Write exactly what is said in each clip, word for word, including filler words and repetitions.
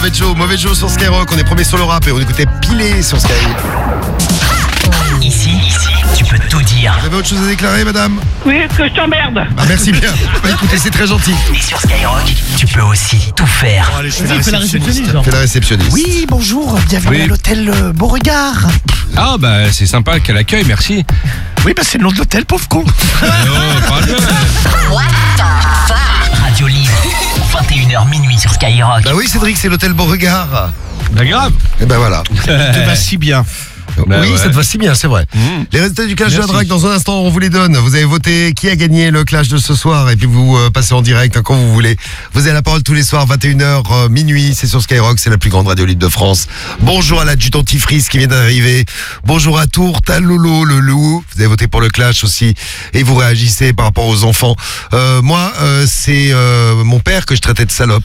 Mauvais Joe, Mauvais Joe sur Skyrock, on est premier sur le rap et on écoutait Pilé sur Sky. Ici, ici, tu peux tout dire. Vous avez autre chose à déclarer, madame? Oui, est-ce que je t'emmerde? Ah, merci bien. Bah, écoutez, c'est très gentil. Et sur Skyrock, tu peux aussi tout faire. Bon, allez, je fais Vas-y, la fais la réceptionniste. réceptionniste, genre. Fais la réceptionniste. Oui, bonjour, bienvenue Oui. à l'hôtel euh, Beauregard. Ah bah c'est sympa qu'elle accueille, merci. Oui, bah c'est le nom de l'hôtel, pauvre con. Oh, pardon. Radio Libre, vingt et une heures minuit sur Skyrock. Bah oui, Cédric, c'est l'hôtel Beauregard. Bah grave. Et ben voilà. Ça te va si bien. Bah oui, ouais. ça te va si bien, c'est vrai. Mmh. Les résultats du clash de la Merci. drague, dans un instant, on vous les donne. Vous avez voté qui a gagné le clash de ce soir et puis vous euh, passez en direct hein, quand vous voulez. Vous avez la parole tous les soirs, vingt et une heures euh, minuit, c'est sur Skyrock, c'est la plus grande radio libre de France. Bonjour à l'adjudant Tifris qui vient d'arriver. Bonjour à Tourte, à Lolo, le loup. Vous avez voté pour le clash aussi et vous réagissez par rapport aux enfants. Euh, moi, euh, c'est euh, mon père que je traitais de salope.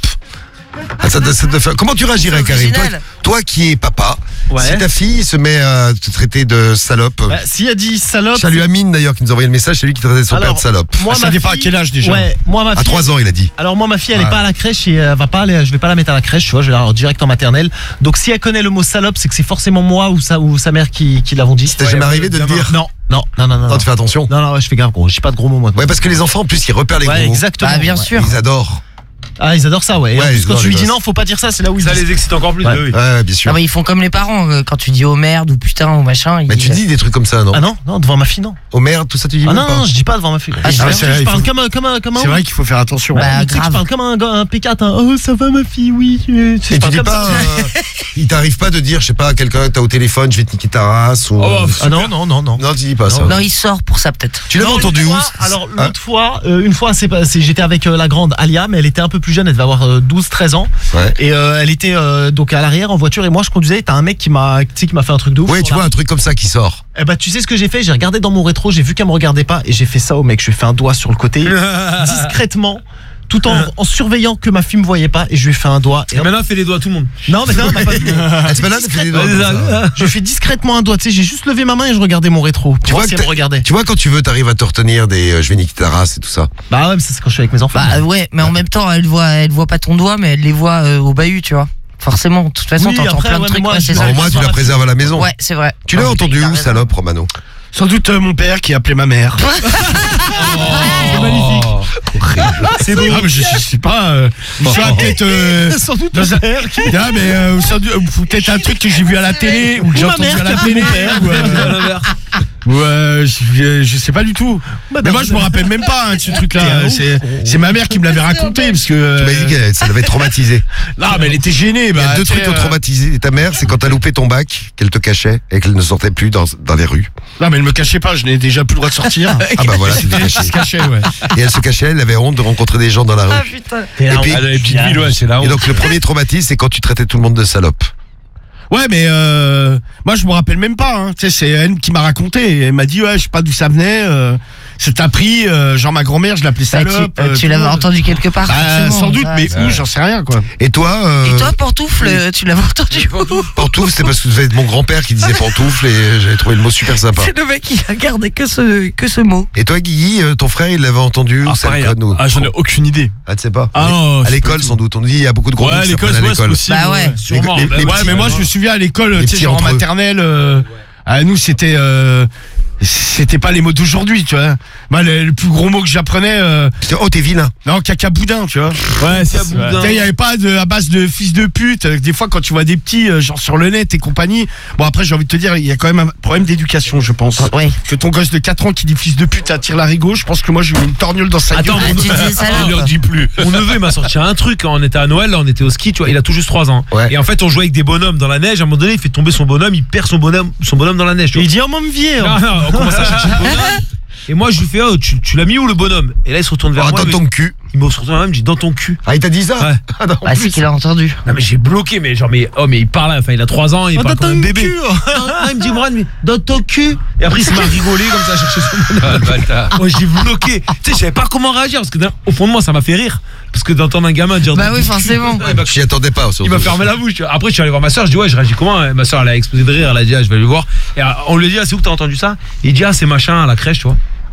Ah, ça, ça te fait- Comment tu réagirais, Karim, toi, toi qui es papa, Ouais. si ta fille se met à te traiter de salope, Bah, s'il a dit salope. salut Amine d'ailleurs qui nous a envoyé le message, c'est lui qui traitait son père de salope. Moi, Ah, ça ma dépend à fille- quel âge, déjà. Ouais, moi ma À fille. trois ans, il a dit. Alors moi ma fille elle est Ouais. pas à la crèche et elle va pas aller, je vais pas la mettre à la crèche, tu vois, je vais la rendre direct en maternelle. Donc si elle connaît le mot salope, c'est que c'est forcément moi ou sa ou sa mère qui, qui l'avont dit. C'était jamais arrivé de le dire? Non, non, non, non, non. Non, tu fais attention. Non, non, ouais, je fais gaffe gros, j'ai pas de gros mots moi. Ouais, parce que les enfants en plus ils repèrent les Ouais, gros mots. exactement. Bah, bien ouais. sûr. Ils adorent. Ah, ils adorent ça, ouais. Et en Ouais, plus, ils quand adorent tu lui les dis gosses. non, faut pas dire ça, c'est là où ils Ça disent. les excite encore plus. Ouais. bah oui. Ouais, bien sûr. Non, mais ils font comme les parents euh, quand tu dis oh merde ou putain ou machin. Mais ils- tu dis des trucs comme ça, non? Ah non, non, devant ma fille non. Oh merde, tout ça tu dis Ah même non, pas. non, je dis pas devant ma fille. Ah, je c'est vrai, c'est je vrai, il parle faut- comme un comme un comme un. C'est vrai qu'il faut faire attention. Ouais, Bah, mais tu sais que je grave. parle comme un, gars- un P quatre, hein. Oh, ça va ma fille, oui. tu- tu- Et je tu parle dis comme pas, ça. euh, il t'arrive pas de dire, je sais pas, à quelqu'un que t'as au téléphone, je vais te niquer ta race ou. Oh, Ah non, non, non, non. Non, tu dis pas ça. Non, il sort pour ça peut-être. Tu l'avais Non, entendu une où? fois, Alors Hein l'autre fois, euh, une fois, c'est, pas- c'est- j'étais avec euh, la grande Alia, mais elle était un peu plus jeune, elle devait avoir euh, douze treize ans. Ouais. Et euh, elle était euh, donc à l'arrière en voiture et moi je conduisais. Et t'as un mec qui m'a, tu sais, qui m'a fait un truc de ouf. Ouais, tu vois un truc comme ça qui sort. Eh bah tu sais ce que j'ai fait? J'ai regardé dans mon rétro, j'ai vu qu'elle me regardait pas et j'ai fait ça au mec. Je lui ai fait un doigt sur le côté, discrètement, tout en, en surveillant que ma fille me voyait pas et je lui ai fait un doigt. Et Et hop. maintenant, fais les doigts à tout le monde. Non mais non, on m'a pas vu. Ah, c'est pas là de faire des doigts comme ça. Je lui ai fait discrètement un doigt. Tu sais, j'ai juste levé ma main et je regardais mon rétro. Pour Tu voir vois si que elle me t'as- regardait. Tu vois, quand tu veux, t'arrives à te retenir des euh, je vais niquer ta race et tout ça. Bah ouais, mais ça c'est quand je suis avec mes enfants. Bah ouais, mais en même temps elle voit, elle voit pas ton doigt, mais elle les voit euh, au bahut, tu vois. Forcément, de toute façon Oui, t'entends après, plein de ouais, mais trucs. moi, ouais, je c'est vais ça. Au Ouais, moins, ça tu la va, préserves à la maison. Ouais, c'est vrai. Tu l'as Non, entendu il a où, raison. salope, Romano? Sans doute euh, mon père qui appelait ma mère. C'est magnifique. C'est beau. Ah, mais je, je sais pas. Euh, ça peut-être. Euh, Sans doute dans mon un- père qui- Ah, mais euh, sans doute, euh, peut-être un truc que j'ai vu à la télé ou que j'ai Ou ma entendu mère à la qui appelle télé. mon père. Ou, euh, ou, euh, je, je sais pas du tout. Bah, Mais moi je me rappelle même pas hein, de ce truc-là. C'est c'est ma mère qui me l'avait raconté parce que. Tu m'as euh, dit que ça l'avait traumatisé. Non, mais elle était gênée. Il y a bah, deux tu sais, trucs qui ont euh, traumatisé ta mère, c'est quand t'as loupé ton bac, qu'elle te cachait et qu'elle ne sortait plus dans, dans les rues. Non, mais elle me cachait pas. Je n'ai déjà plus le droit de sortir. Ah bah voilà, c'est Elle se caché. cachait, ouais. Et elle se cachait, elle avait honte de rencontrer des gens dans la rue. putain. Et Et puis- Ah, les petites villes, ouais, c'est là. Et donc le premier traumatisme, c'est quand tu traitais tout le monde de salope. Ouais, mais euh, moi je me rappelle même pas. Hein. Tu sais, c'est elle qui m'a raconté. Elle m'a dit ouais, je sais pas d'où ça venait. Euh, c'est un prix. Euh, genre ma grand-mère, je l'appelais Bah, tu salope. euh, euh, tu tout le l'avais monde. entendu quelque part. Bah, forcément. sans doute, Ouais. mais où j'en sais rien quoi. Et toi, euh, Et toi, pantoufle, euh, tu l'avais entendu où? pantoufle, c'est parce que vous êtes mon grand-père qui disait pantoufle et j'avais trouvé le mot super sympa. C'est le mec qui a gardé que ce, que ce mot. Et toi, Guigui, euh, ton frère, il l'avait entendu où, Ah, ça, pareil, le code, nous ah, j'en ai aucune idée. Ah, tu sais pas. Ah, non, À je sais l'école, pas du sans doute. On nous dit, il y a beaucoup de gros Ouais, mots qui l'école, s'apprennent à ouais, c'est l'école. possible. Bah ouais. Sûrement. Les- Bah, les Ouais, petits, mais moi euh, je me souviens à l'école, les tu sais, petits genre en entre eux. maternelle, euh, à nous c'était, euh, c'était pas les mots d'aujourd'hui, tu vois. Moi, le, le plus gros mot que j'apprenais, euh, Oh, t'es vilain. non, caca boudin, tu vois. Ouais, c'est Tu sais, il y avait pas de, à base de fils de pute. Des fois, quand tu vois des petits, euh, genre sur le net et compagnie. Bon, après, j'ai envie de te dire, il y a quand même un problème d'éducation, je pense. Ouais. Que ton gosse de quatre ans qui dit fils de pute attire la rigo, je pense que moi, j'ai eu une torgnole dans sa Attends, gueule. Ah, tu disais ça Il leur là. dit plus. Mon neveu il m'a sorti un truc quand on était à Noël, là, on était au ski, tu vois, il a tout juste trois ans. Ouais. Et en fait on jouait avec des bonhommes dans la neige, à un moment donné il fait tomber son bonhomme, il perd son bonhomme, son bonhomme dans la neige. Tu Et vois. il dit oh mon vieux. Non, non, on commence à chercher le bonhomme. Et moi je lui fais oh tu, tu l'as mis où le bonhomme? Et là il se retourne vers Oh, moi. dans mais- ton cul. Il me se retourne vers moi, il me dit dans ton cul. Ah, il t'a dit ça? Ouais. Ah, non, en Bah, plus. c'est qu'il a entendu. Non mais j'ai bloqué mais genre mais oh mais il parle enfin il a trois ans, il Oh, parle dans comme un ton bébé. cul. Non, il me dit Mourad mais dans ton cul. Et après il se met à rigoler comme ça à chercher son bonhomme. Moi j'ai bloqué. Tu sais je savais pas comment réagir parce que d'un- au fond de moi ça m'a fait rire parce que d'entendre un gamin dire Bah dans oui, ton cul, forcément. ouais, bah, J'y attendais pas. surtout. il m'a fermé la bouche. tu vois. Après, je suis allé voir ma soeur. Je dis, ouais, je réagis comment? Et ma soeur, elle a explosé de rire. Elle a dit, ah, je vais aller voir. Et euh, on lui dit, ah, c'est où que t'as entendu ça? Et il dit, ah, c'est machin à la crèche, tu vois.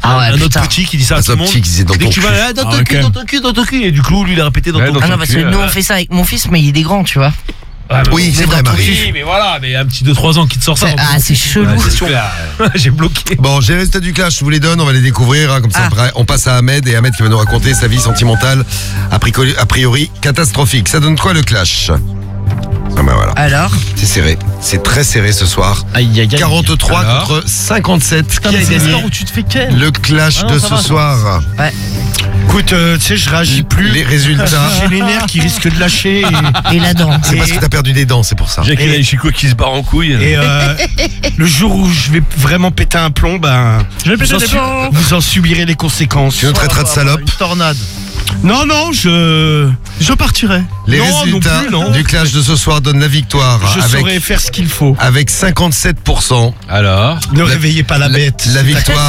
Ah ouais, un autre putain. petit qui dit ça à Un tout le monde. petit qui disait dans Dès ton que tu cul. vas, ah, dans ton Ah, cul, ok. dans ton cul, dans ton cul. Et du coup, lui, il a répété dans Ouais, ton dans cul. Ah ton non, parce cul, que nous euh. on fait ça avec mon fils, mais il est grand, tu vois. Ouais, mais Oui, bon, c'est mais vrai, dans ton Marie. cul, mais voilà, mais un petit de trois ans qui te sort ça. C'est- ah, c'est chelou. Ouais, c'est clair. J'ai bloqué. Bon, j'ai les résultats du clash, je vous les donne, on va les découvrir. Hein, comme ça, Ah. après, on passe à Ahmed et Ahmed qui va nous raconter sa vie sentimentale, a priori, a priori catastrophique. Ça donne quoi le clash? Ah ben voilà, Alors, c'est serré. C'est très serré ce soir. Aïe, aïe, aïe. quarante-trois Alors contre cinquante-sept. Putain, Qui mais a c'est gagné l'histoire où tu te fais ken. le clash Ah non, de ça ce va. soir? Écoute, euh, tu sais, je réagis plus. Les résultats. J'ai les nerfs qui risquent de lâcher. Et, et la dent. C'est parce que t'as perdu des dents, c'est pour ça. Jacques et Chico qui se barre en couille. et, euh, le jour où je vais vraiment péter un plomb, ben. Je vais péter vous en des su- plombs. Vous en subirez les conséquences. Tu nous traiteras de salope. Une tornade. Non, non, je. Je partirai. Les non, résultats non plus, non. du clash de ce soir donnent la victoire Je avec, saurai faire ce qu'il faut. avec cinquante-sept pour cent. Alors Ne La- réveillez pas la bête. La victoire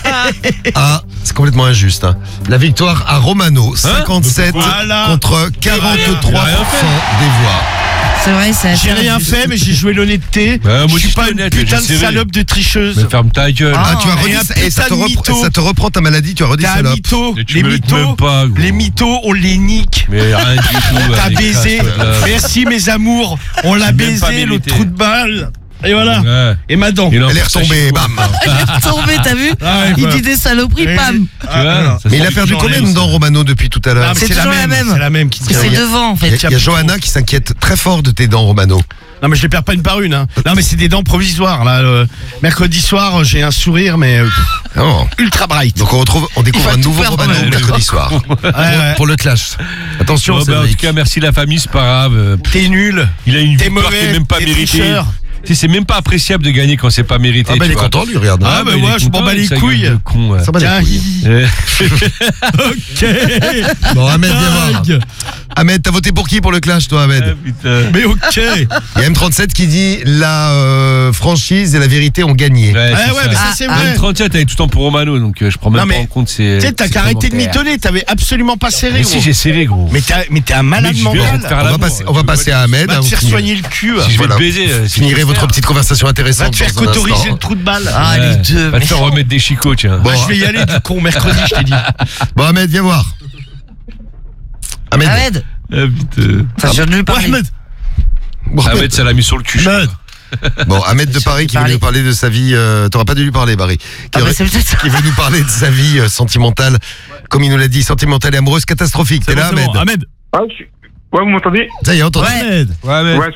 à... C'est complètement injuste. Hein. La victoire à Romano, cinquante-sept Voilà. contre quarante-trois pour cent des voix. C'est vrai, c'est assez J'ai rien injuste. fait, mais j'ai joué l'honnêteté. Bah, moi je aussi, suis je pas suis une honnête, putain de j'ai serré. salope de tricheuse. Mais ferme ta gueule. Ah, tu as et redit un ça, et ça te, putain de repre- mytho. ça te reprend ta maladie, tu as redit T'es un salope. mytho. Mais tu Les mérites mythos, même pas, gros. les mythos, on les nique. Mais rien du tout. T'as allez, baisé. casse-toi de là. Merci mes amours. On l'a C'est même pas baisé, le mérité. trou de balle. Et voilà. Ouais. Et ma dent. Il a Elle est encore sa retombée, Chico. bam. Il est retombé, t'as vu Ah ouais, Il voilà. dit des saloperies, pam. Tu vois, ça Mais il sent a perdu le combien genre, de dents, Romano, depuis tout à l'heure? Ah, mais C'est la toujours la même. C'est la même qui Parce que c'est Il y a- devant, en Il y fait. a, il y a Johanna qui s'inquiète très fort de tes dents, Romano. Non, mais je les perds pas une par une. Hein. Non, mais c'est des dents provisoires. Là, le mercredi soir, j'ai un sourire, mais euh, Oh. ultra bright. Donc on retrouve, on découvre Il va un tout nouveau faire Romano dans le- mercredi soir. Ouais, ouais. Pour le clash. Attention, Bon, bah, en tout Cédric. cas, merci la famille, c'est pas grave. Euh, T'es nul. Il a une T'es victoire mauvais, qui est même pas t'es méritée. tricheur. Tu sais, c'est même pas appréciable de gagner quand c'est pas mérité. Ah bah tu il est vois. content, lui, regarde. Ah, bah, il est moi, je m'en content bats les avec sa gueule couilles. de con, ouais. Ça va, les Tiens, couilles. Eh, ok. Bon, Ahmed, viens voir. Dingue. Ahmed, t'as voté pour qui pour le clash, toi, Ahmed? ah, putain. Mais ok. Il y a M trente-sept qui dit la euh, franchise et la vérité ont gagné. Ouais, Ah c'est ouais, ça. mais ça c'est Ah, vrai. M trente-sept avec tout le temps pour Romano, donc euh, je prends même Non, pas mais, en compte ces. Tu sais, t'as ces qu'à arrêter de commentaires. mitonner. T'avais absolument pas serré. Mais si, gros. j'ai serré, gros. Mais t'as- mais t'es un malade Mais je viens mental. de faire On va l'amour, passer, on va tu passer vois. à Ahmed. Va hein, te vous faire finirez- soigner le cul. Si je vais Voilà. te baiser. euh, si Finirez je veux votre faire. petite conversation intéressante. Va te faire dans un cautoriser instant. le trou de balle. Ah, Ouais. les deux. Va te faire méchants. remettre des chicots, tiens. Bon, Moi, je vais y aller du con mercredi, je t'ai dit. bon, Ahmed, viens voir. Ahmed. Ahmed, Ah, putain. ça je viens de lui parler. Ahmed. Bon, Ah, Ahmed, ça l'a mis sur le cul. je Ahmed. crois. Bon, Ahmed de Paris qui veut parler. nous parler de sa vie. euh, T'aurais pas dû lui parler, Barry. Qui, Ah, bah, aurait- c'est peut-être ça. qui veut nous parler de sa vie euh, sentimentale, comme il nous l'a dit, sentimentale et amoureuse catastrophique. T'es C'est là, bon, c'est bon. Ahmed? Ahmed. Ah, je suis- Ouais, vous m'entendez? Ça y est, entendu. Ouais. Ouais, mais. Ouais,